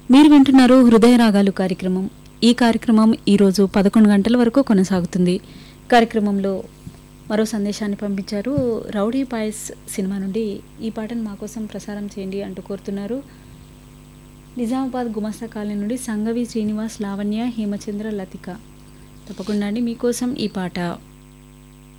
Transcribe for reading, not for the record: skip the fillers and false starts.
మీరు వింటున్నారు హృదయ రాగాలు కార్యక్రమం. ఈ కార్యక్రమం ఈరోజు 11 గంటల వరకు కొనసాగుతుంది. కార్యక్రమంలో మరో సందేశాన్ని పంపించారు. రౌడీ పాయస్ సినిమా నుండి ఈ పాటను మా కోసం ప్రసారం చేయండి అంటూ కోరుతున్నారు. నిజామాబాద్ గుమస్తా కాలనీ నుండి సంగవి శ్రీనివాస్, లావణ్య, హేమచంద్ర, లతిక. తప్పకుండా అండి మీకోసం ఈ పాట.